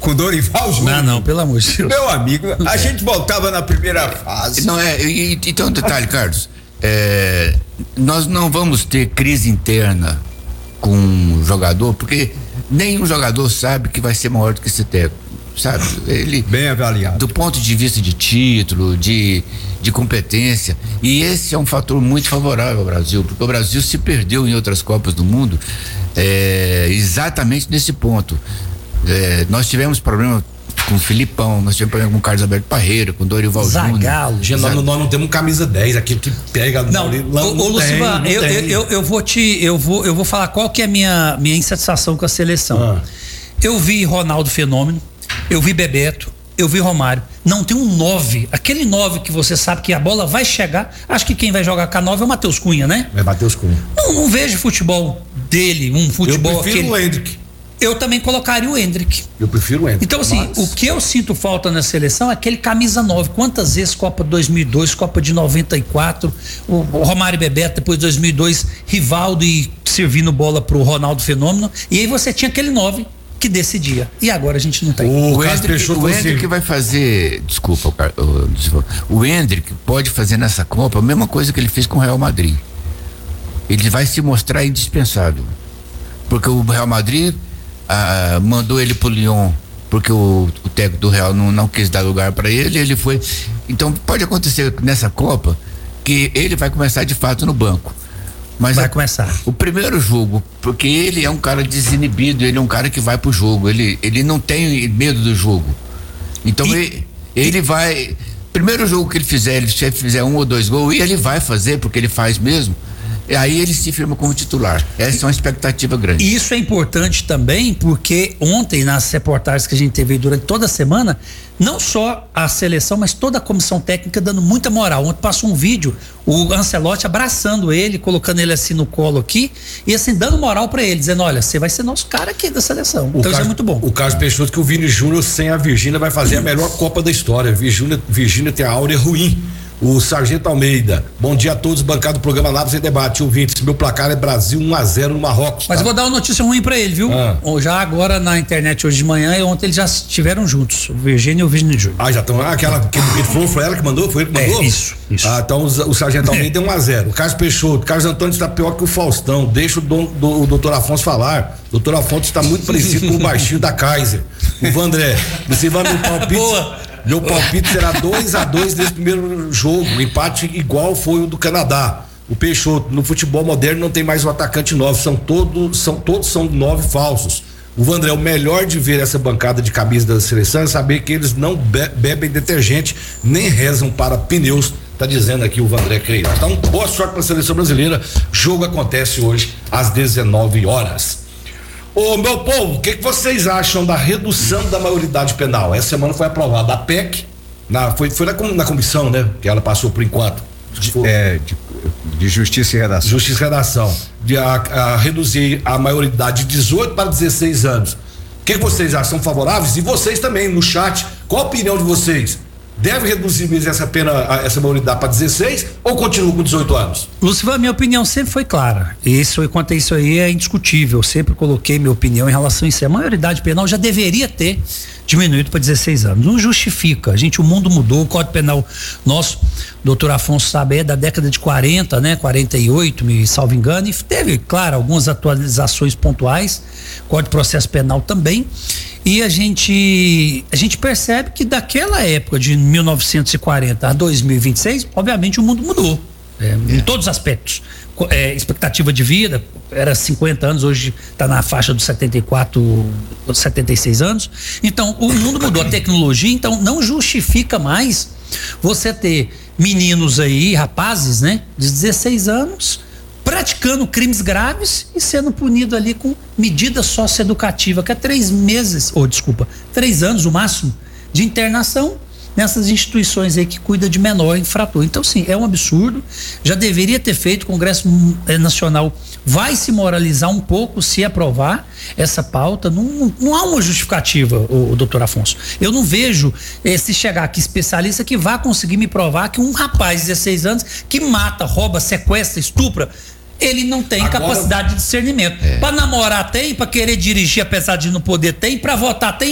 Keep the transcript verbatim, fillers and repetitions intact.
com Dorival Júnior. Não, não, pelo amor de Deus. Meu amigo, a é. gente voltava na primeira fase. Não é, e, então um detalhe, Carlos, é, nós não vamos ter crise interna com o jogador, porque nenhum jogador sabe que vai ser maior do que esse técnico, sabe? Ele, bem avaliado. Do ponto de vista de título, de, de competência, e esse é um fator muito favorável ao Brasil, porque o Brasil se perdeu em outras Copas do Mundo é, exatamente nesse ponto. É, nós tivemos problema com o Filipão, nós tivemos problema com o Carlos Alberto Parreira, com o Dorival Júnior. Zagallo. Nós, nós não temos camisa dez, aquilo que pega. Não, ali, não, ô, ô Lucivan, eu, eu, eu, eu vou te, eu vou, eu vou falar qual que é a minha, minha insatisfação com a seleção. Ah. Eu vi Ronaldo Fenômeno, eu vi Bebeto, eu vi Romário. Não tem um nove, aquele nove que você sabe que a bola vai chegar. Acho que quem vai jogar com a nove é o Matheus Cunha, né? É Matheus Cunha. Não, não vejo futebol dele, um futebol. Eu prefiro aquele... o Hendrick. Eu também colocaria o Hendrick. Eu prefiro o Hendrick. Então, assim, mas... o que eu sinto falta na seleção é aquele camisa nove. Quantas vezes Copa dois mil e dois, Copa de noventa e quatro, o, o Romário e Bebeto, depois de dois mil e dois, Rivaldo e servindo bola pro Ronaldo Fenômeno. E aí você tinha aquele nove que decidia. E agora a gente não tem. O, o Hendrick, o Hendrick vai fazer, desculpa, o, o Hendrick pode fazer nessa Copa a mesma coisa que ele fez com o Real Madrid. Ele vai se mostrar indispensável. Porque o Real Madrid Ah, mandou ele pro Lyon porque o, o técnico do Real não, não quis dar lugar para ele, ele foi. Então pode acontecer nessa Copa que ele vai começar de fato no banco. Mas vai a, começar. O primeiro jogo, porque ele é um cara desinibido, ele é um cara que vai pro jogo, ele, ele não tem medo do jogo. Então e, ele, ele vai. Primeiro jogo que ele fizer, ele, se ele fizer um ou dois gols, e ele vai fazer, porque ele faz mesmo. E aí ele se firma como titular. Essa é uma expectativa grande. E isso é importante também porque ontem, nas reportagens que a gente teve durante toda a semana, não só a seleção, mas toda a comissão técnica dando muita moral. Ontem passou um vídeo, o Ancelotti abraçando ele, colocando ele assim no colo aqui e assim dando moral pra ele, dizendo, olha, você vai ser nosso cara aqui da seleção. O então caso, isso é muito bom. O Carlos Peixoto que o Vini Júnior sem a Virgínia vai fazer a melhor Copa da história. Virgínia, Virgínia tem a áurea ruim. O Sargento Almeida, bom dia a todos, bancado do programa Lápis em Debate, ouvintes, meu placar é Brasil um a zero no Marrocos. Mas tá? eu vou dar uma notícia ruim pra ele, viu? Ah. Já agora na internet hoje de manhã e ontem eles já estiveram juntos, o Virgínia e o Vini Júnior. Ah, já estão, ah, aquela que ele falou, foi ela que mandou? Foi ele que mandou? É, isso, isso. Ah, então o, o Sargento Almeida é um a zero. O Carlos Peixoto, Carlos Antônio está pior que o Faustão, deixa o, dom, do, o doutor Afonso falar. O doutor Afonso está muito parecido com o baixinho da Kaiser. O Vandré, você vai no palpite. Boa. Meu palpite será dois a dois nesse primeiro jogo, um empate igual foi o do Canadá. O Peixoto, no futebol moderno não tem mais um atacante nove, são todos são todos são nove falsos. O Vandré, o melhor de ver essa bancada de camisa da seleção é saber que eles não be- bebem detergente, nem rezam para pneus, tá dizendo aqui o Vandré Creio. Então, boa sorte para a seleção brasileira. Jogo acontece hoje às dezenove horas. Ô, meu povo, o que, que vocês acham da redução da maioridade penal? Essa semana foi aprovada a P E C, na, foi, foi na, na comissão, né? Que ela passou por enquanto. De, é, de, de Justiça e Redação. Justiça e Redação. De a, a reduzir a maioridade de dezoito para dezesseis anos. O que, que vocês acham? São favoráveis? E vocês também, no chat, qual a opinião de vocês? Deve reduzir mesmo essa pena, essa maioridade para dezesseis ou continua com dezoito anos? Lucivan, minha opinião sempre foi clara. Isso, quanto a isso aí, é indiscutível. Eu sempre coloquei minha opinião em relação a isso. A maioridade penal já deveria ter diminuído para dezesseis anos. Não justifica. A gente, o mundo mudou, o Código Penal nosso, doutor Afonso sabe, é da década de quarenta, né? quarenta e oito, me salvo engano, e teve, claro, algumas atualizações pontuais. Código de Processo Penal também. E a gente, a gente percebe que daquela época de mil novecentos e quarenta a dois mil e vinte e seis, obviamente o mundo mudou, é, é. em todos os aspectos. É, expectativa de vida era cinquenta anos, hoje está na faixa dos setenta e quatro, setenta e seis anos. Então o mundo mudou, a tecnologia, então não justifica mais você ter meninos aí, rapazes, né, de dezesseis anos, praticando crimes graves e sendo punido ali com medida socioeducativa, que é três meses, ou desculpa, três anos o máximo de internação nessas instituições aí que cuida de menor infrator. Então, sim, é um absurdo, já deveria ter feito, o Congresso Nacional vai se moralizar um pouco se aprovar essa pauta. Não, não há uma justificativa, o, o doutor Afonso. Eu não vejo eh, se chegar aqui especialista que vá conseguir me provar que um rapaz de dezesseis anos que mata, rouba, sequestra, estupra, ele não tem Agora, capacidade de discernimento. É. Para namorar tem, para querer dirigir apesar de não poder tem, para votar tem.